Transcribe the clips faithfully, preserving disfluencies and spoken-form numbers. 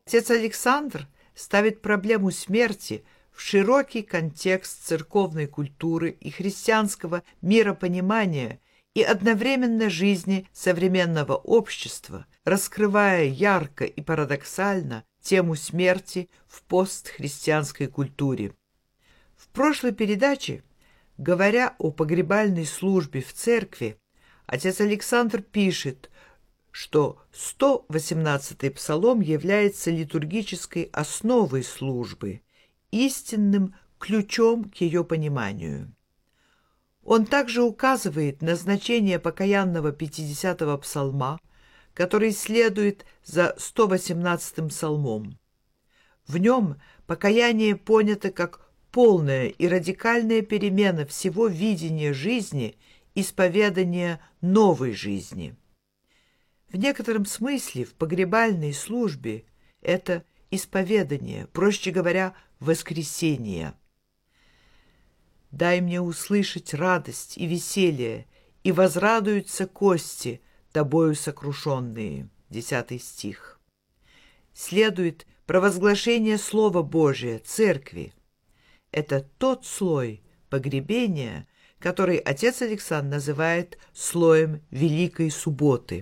Отец Александр ставит проблему смерти в широкий контекст церковной культуры и христианского миропонимания и одновременно жизни современного общества, раскрывая ярко и парадоксально тему смерти в постхристианской культуре. В прошлой передаче, говоря о погребальной службе в церкви, отец Александр пишет, что сто восемнадцатый псалом является литургической основой службы, истинным ключом к ее пониманию. Он также указывает на значение покаянного пятидесятого псалма, который следует за сто восемнадцатым псалмом. В нем покаяние понято как полная и радикальная перемена всего видения жизни, исповедания новой жизни. В некотором смысле в погребальной службе это исповедание, проще говоря, воскресение. «Дай мне услышать радость и веселье, и возрадуются кости, тобою сокрушенные». Десятый стих. Следует провозглашение Слова Божия Церкви. Это тот слой погребения, который отец Александр называет слоем Великой Субботы.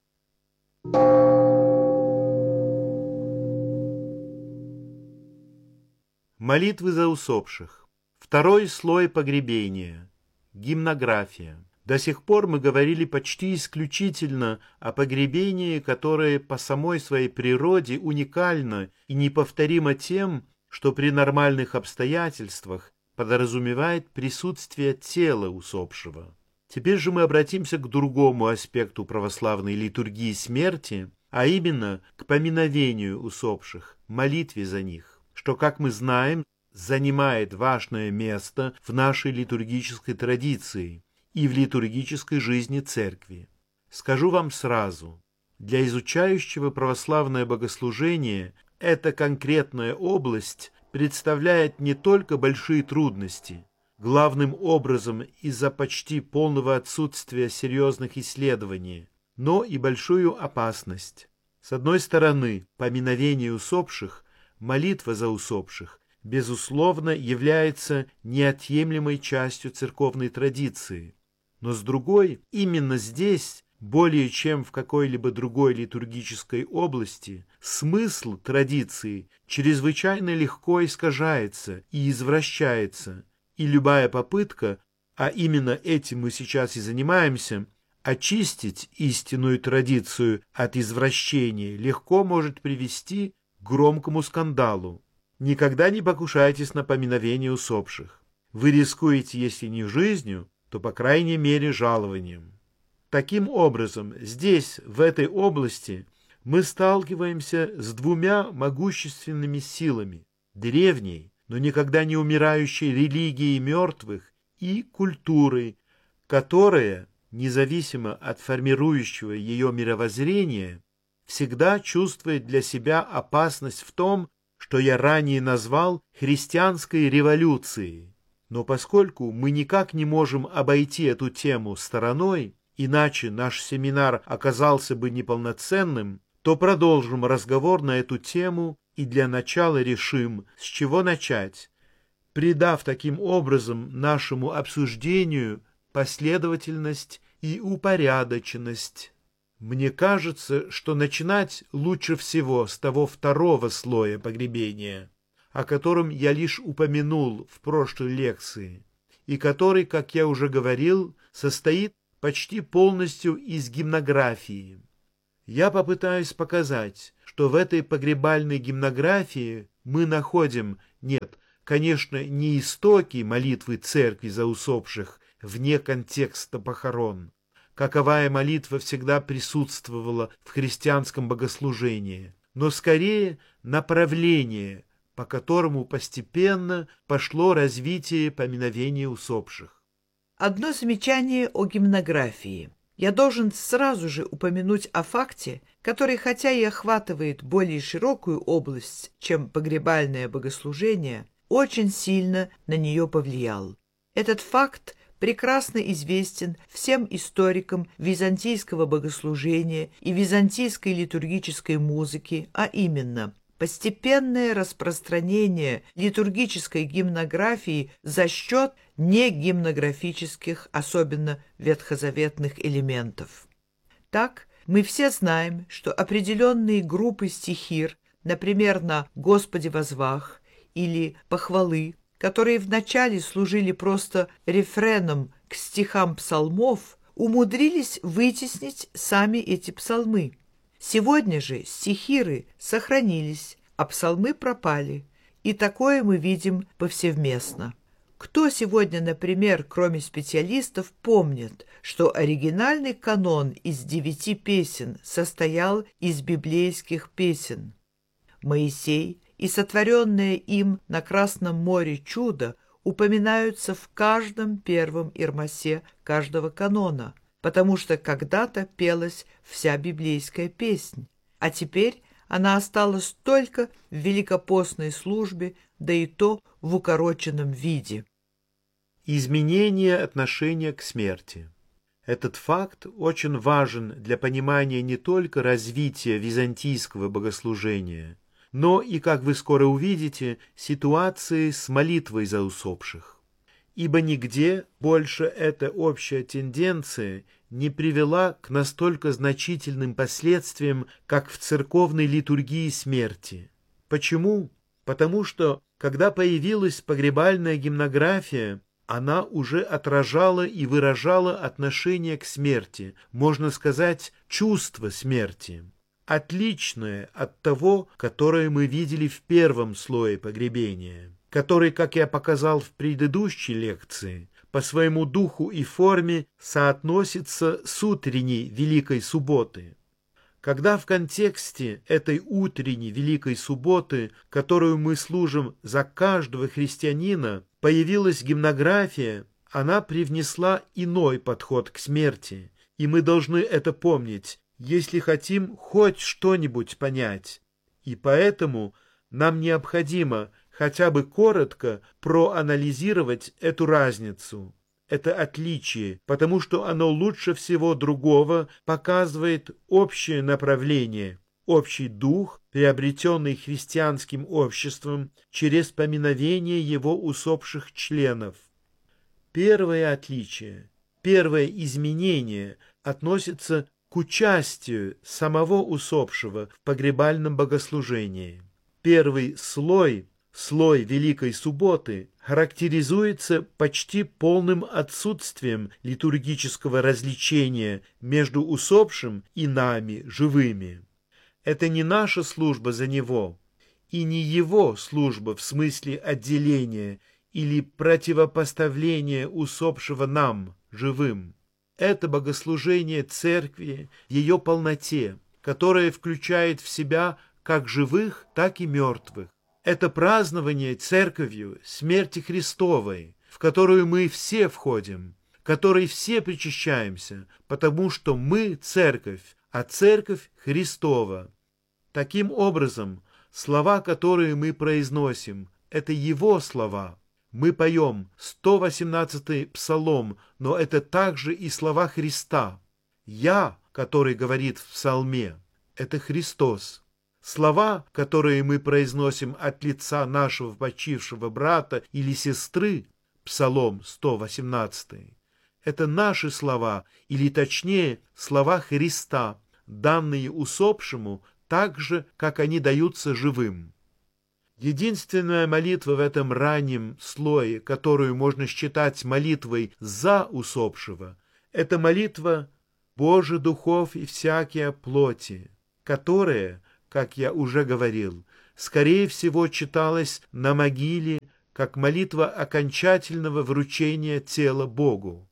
Молитвы за усопших. Второй слой погребения. Гимнография. До сих пор мы говорили почти исключительно о погребении, которое по самой своей природе уникально и неповторимо тем, что при нормальных обстоятельствах подразумевает присутствие тела усопшего. Теперь же мы обратимся к другому аспекту православной литургии смерти, а именно к поминовению усопших, молитве за них, что, как мы знаем, занимает важное место в нашей литургической традиции и в литургической жизни Церкви. Скажу вам сразу, для изучающего православное богослужение эта конкретная область представляет не только большие трудности, главным образом из-за почти полного отсутствия серьезных исследований, но и большую опасность. С одной стороны, поминовение усопших, молитва за усопших, безусловно, является неотъемлемой частью церковной традиции, но с другой, именно здесь, более чем в какой-либо другой литургической области, смысл традиции чрезвычайно легко искажается и извращается, и любая попытка, а именно этим мы сейчас и занимаемся, очистить истинную традицию от извращения легко может привести к громкому скандалу. Никогда не покушайтесь на поминовение усопших. Вы рискуете, если не жизнью, то, по крайней мере, жалованием. Таким образом, здесь, в этой области, мы сталкиваемся с двумя могущественными силами – древней, но никогда не умирающей религией мертвых и культурой, которая, независимо от формирующего ее мировоззрения, всегда чувствует для себя опасность в том, что я ранее назвал христианской революцией. Но поскольку мы никак не можем обойти эту тему стороной, иначе наш семинар оказался бы неполноценным, то продолжим разговор на эту тему и для начала решим, с чего начать, придав таким образом нашему обсуждению последовательность и упорядоченность. Мне кажется, что начинать лучше всего с того второго слоя погребения, о котором я лишь упомянул в прошлой лекции, и который, как я уже говорил, состоит почти полностью из гимнографии. Я попытаюсь показать, что в этой погребальной гимнографии мы находим, нет, конечно, не истоки молитвы Церкви за усопших вне контекста похорон. Каковая молитва всегда присутствовала в христианском богослужении, но скорее направление, по которому постепенно пошло развитие поминовения усопших. Одно замечание о гимнографии. Я должен сразу же упомянуть о факте, который, хотя и охватывает более широкую область, чем погребальное богослужение, очень сильно на нее повлиял. Этот факт прекрасно известен всем историкам византийского богослужения и византийской литургической музыки, а именно постепенное распространение литургической гимнографии за счет негимнографических, особенно ветхозаветных элементов. Так, мы все знаем, что определенные группы стихир, например, на «Господи возвах» или «Похвалы», которые вначале служили просто рефреном к стихам псалмов, умудрились вытеснить сами эти псалмы. Сегодня же стихиры сохранились, а псалмы пропали, и такое мы видим повсеместно. Кто сегодня, например, кроме специалистов, помнит, что оригинальный канон из девяти песен состоял из библейских песен? Моисей и сотворенное им на Красном море чудо упоминаются в каждом первом ирмасе каждого канона, потому что когда-то пелась вся библейская песнь, а теперь она осталась только в великопостной службе, да и то в укороченном виде. Изменение отношения к смерти. Этот факт очень важен для понимания не только развития византийского богослужения, но и, как вы скоро увидите, ситуации с молитвой за усопших. Ибо нигде больше эта общая тенденция не привела к настолько значительным последствиям, как в церковной литургии смерти. Почему? Потому что, когда появилась погребальная гимнография, она уже отражала и выражала отношение к смерти, можно сказать, чувство смерти, отличное от того, которое мы видели в первом слое погребения, который, как я показал в предыдущей лекции, по своему духу и форме соотносится с утренней Великой Субботы. Когда в контексте этой утренней Великой Субботы, которую мы служим за каждого христианина, появилась гимнография, она привнесла иной подход к смерти, и мы должны это помнить, если хотим хоть что-нибудь понять. И поэтому нам необходимо хотя бы коротко проанализировать эту разницу, это отличие, потому что оно лучше всего другого показывает общее направление, общий дух, приобретенный христианским обществом через поминовение его усопших членов. Первое отличие, первое изменение относится к участию самого усопшего в погребальном богослужении. Первый слой, слой Великой Субботы, характеризуется почти полным отсутствием литургического различения между усопшим и нами, живыми. Это не наша служба за него, и не его служба в смысле отделения или противопоставления усопшего нам, живым. Это богослужение церкви в ее полноте, которое включает в себя как живых, так и мертвых. Это празднование церковью смерти Христовой, в которую мы все входим, которой все причащаемся, потому что мы церковь, а церковь Христова. Таким образом, слова, которые мы произносим, это Его слова. Мы поем сто восемнадцатый псалом, но это также и слова Христа. «Я», который говорит в псалме, это Христос. Слова, которые мы произносим от лица нашего почившего брата или сестры, Псалом сто восемнадцатый, это наши слова, или точнее, слова Христа, данные усопшему так же, как они даются живым. Единственная молитва в этом раннем слое, которую можно считать молитвой за усопшего, это молитва «Боже духов и всякие плоти», которая, как я уже говорил, скорее всего читалась на могиле как молитва окончательного вручения тела Богу.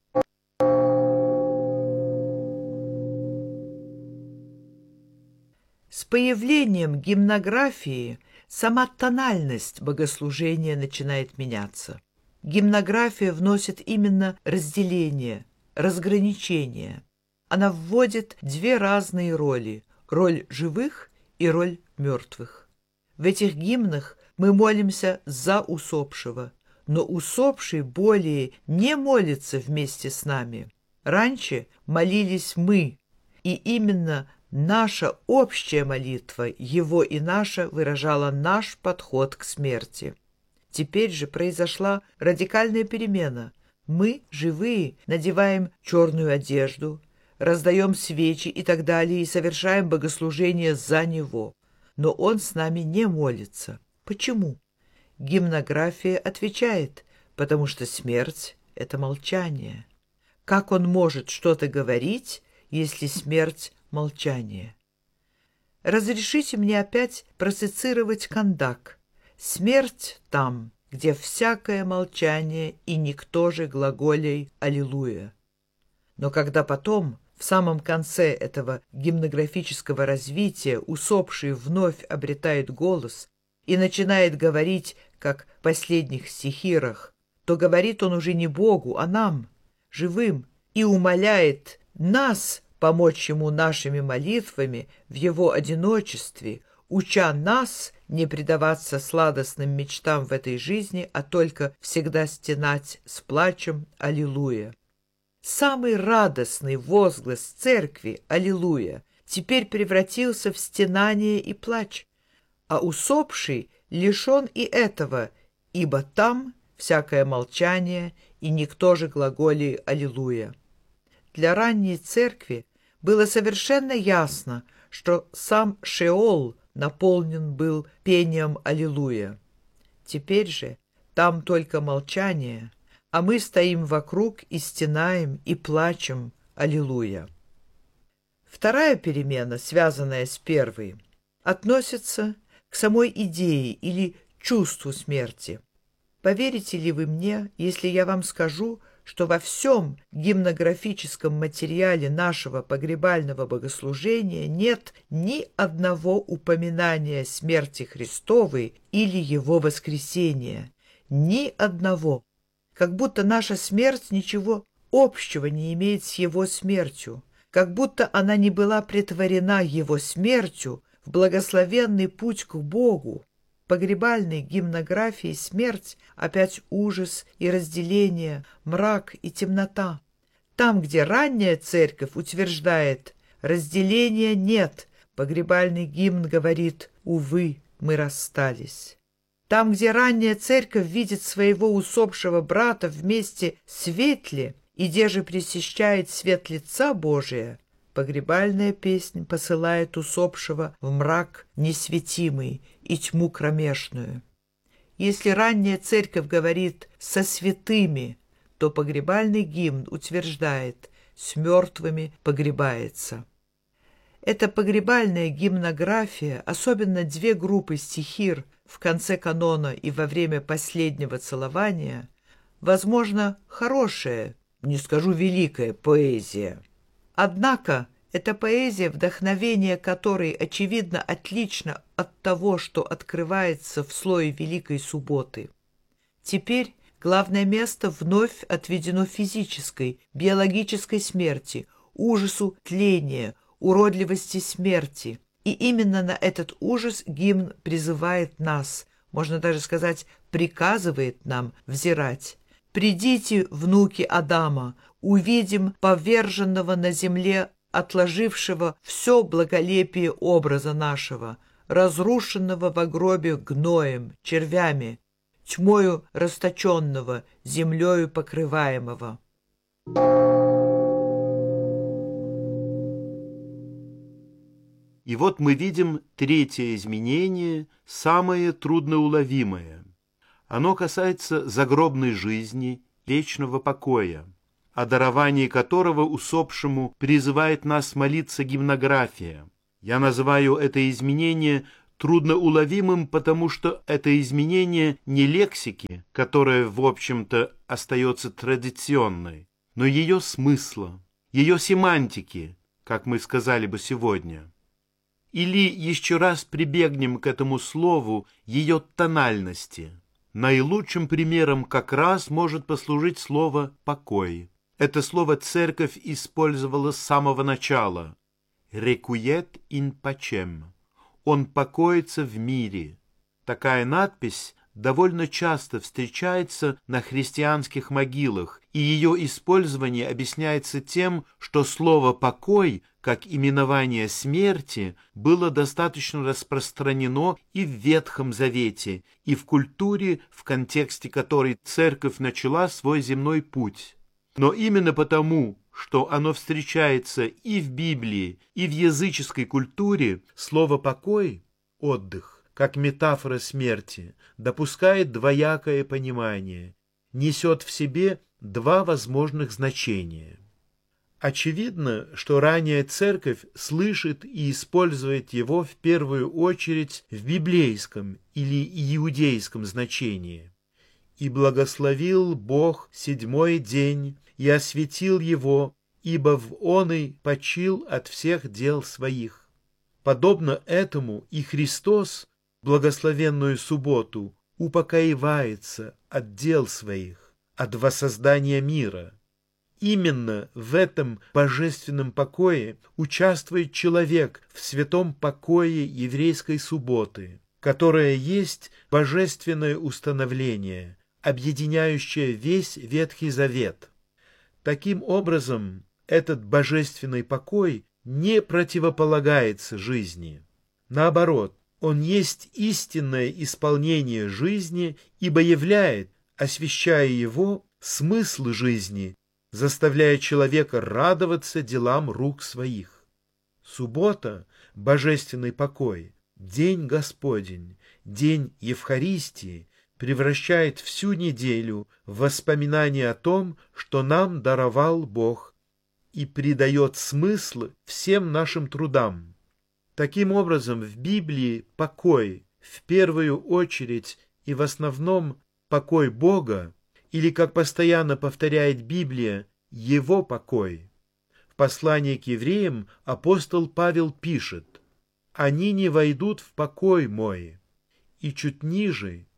С появлением гимнографии сама тональность богослужения начинает меняться. Гимнография вносит именно разделение, разграничение. Она вводит две разные роли – роль живых и роль мертвых. В этих гимнах мы молимся за усопшего, но усопший более не молится вместе с нами. Раньше молились мы, и именно Наша общая молитва, его и наша, выражала наш подход к смерти. Теперь же произошла радикальная перемена. Мы, живые, надеваем черную одежду, раздаем свечи и так далее и совершаем богослужение за него. Но он с нами не молится. Почему? Гимнография отвечает, потому что смерть — это молчание. Как он может что-то говорить, если смерть — молчание? Разрешите мне опять процицировать Кондак. Смерть там, где всякое молчание, и никто же глаголей «Аллилуйя». Но когда потом, в самом конце этого гимнографического развития, усопший вновь обретает голос и начинает говорить, как в последних стихирах, то говорит он уже не Богу, а нам, живым, и умоляет нас помочь ему нашими молитвами в его одиночестве, уча нас не предаваться сладостным мечтам в этой жизни, а только всегда стенать с плачем «Аллилуйя». Самый радостный возглас церкви «Аллилуйя» теперь превратился в стенание и плач, а усопший лишен и этого, ибо там всякое молчание, и никто же глаголей «Аллилуйя». Для ранней церкви было совершенно ясно, что сам Шеол наполнен был пением «Аллилуйя». Теперь же там только молчание, а мы стоим вокруг и стенаем, и плачем «Аллилуйя». Вторая перемена, связанная с первой, относится к самой идее или чувству смерти. Поверите ли вы мне, если я вам скажу, что во всем гимнографическом материале нашего погребального богослужения нет ни одного упоминания смерти Христовой или Его воскресения, ни одного, как будто наша смерть ничего общего не имеет с Его смертью, как будто она не была претворена Его смертью в благословенный путь к Богу. Погребальной гимнографии смерть опять ужас и разделение, мрак и темнота. Там, где ранняя церковь утверждает «разделения нет», погребальный гимн говорит «увы, мы расстались». Там, где ранняя церковь видит своего усопшего брата вместе светле, и где же пресещает свет лица Божия, погребальная песнь посылает усопшего в мрак несветимый и тьму кромешную. Если ранняя церковь говорит «со святыми», то погребальный гимн утверждает «с мертвыми погребается». Эта погребальная гимнография, особенно две группы стихир в конце канона и во время последнего целования, возможно, хорошая, не скажу великая поэзия. Однако эта поэзия, вдохновение которой, очевидно, отлично от того, что открывается в слое Великой Субботы. Теперь главное место вновь отведено физической, биологической смерти, ужасу тления, уродливости смерти. И именно на этот ужас гимн призывает нас, можно даже сказать, приказывает нам взирать. «Придите, внуки Адама, увидим поверженного на земле, отложившего все благолепие образа нашего, разрушенного во гробе гноем, червями, тьмою расточенного, землею покрываемого». И вот мы видим третье изменение, самое трудноуловимое. Оно касается загробной жизни, вечного покоя, о даровании которого усопшему призывает нас молиться гимнография. Я называю это изменение трудноуловимым, потому что это изменение не лексики, которая, в общем-то, остается традиционной, но ее смысла, ее семантики, как мы сказали бы сегодня. Или еще раз прибегнем к этому слову, ее тональности. Наилучшим примером как раз может послужить слово «покой». Это слово церковь использовала с самого начала. «Requiet in pacem» — «Он покоится в мире». Такая надпись довольно часто встречается на христианских могилах, и ее использование объясняется тем, что слово «покой», как именование смерти, было достаточно распространено и в Ветхом Завете, и в культуре, в контексте которой Церковь начала свой земной путь. Но именно потому, что оно встречается и в Библии, и в языческой культуре, слово «покой», «отдых», как метафора смерти, допускает двоякое понимание, несет в себе два возможных значения. Очевидно, что ранняя церковь слышит и использует его в первую очередь в библейском или иудейском значении. «И благословил Бог седьмой день, и осветил его, ибо в оный почил от всех дел своих». Подобно этому и Христос благословенную субботу упокоивается от дел своих, от воссоздания мира. Именно в этом божественном покое участвует человек в святом покое еврейской субботы, которое есть божественное установление, объединяющее весь Ветхий Завет. Таким образом, этот божественный покой не противополагается жизни. Наоборот, он есть истинное исполнение жизни, ибо являет, освещая его, смысл жизни, заставляя человека радоваться делам рук своих. Суббота, божественный покой, день Господень, день Евхаристии, превращает всю неделю в воспоминание о том, что нам даровал Бог, и придает смысл всем нашим трудам. Таким образом, в Библии покой, в первую очередь и в основном покой Бога, или, как постоянно повторяет Библия, Его покой. В послании к евреям апостол Павел пишет: «Они не войдут в покой мой». И чуть ниже: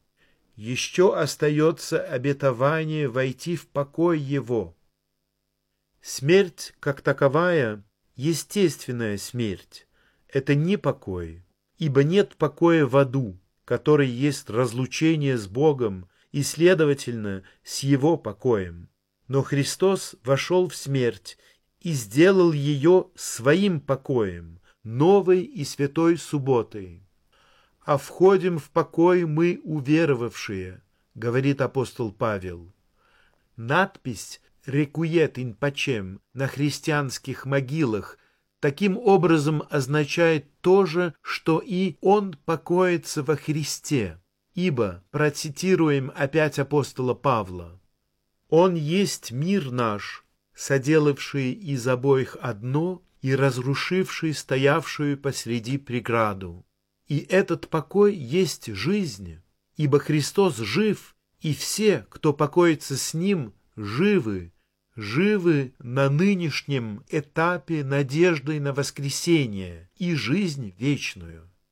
«Еще остается обетование войти в покой Его». Смерть, как таковая, естественная смерть. Это не покой, ибо нет покоя в аду, который есть разлучение с Богом и, следовательно, с Его покоем. Но Христос вошел в смерть и сделал ее своим покоем, новой и святой субботой. «А входим в покой мы, уверовавшие», — говорит апостол Павел. Надпись «Рекует ин пачем» на христианских могилах таким образом означает то же, что и «Он покоится во Христе», ибо, процитируем опять апостола Павла, «Он есть мир наш, соделавший из обоих одно и разрушивший стоявшую посреди преграду. И этот покой есть жизнь, ибо Христос жив, и все, кто покоится с Ним, живы, живы на нынешнем этапе надеждой на воскресение и жизнь вечную».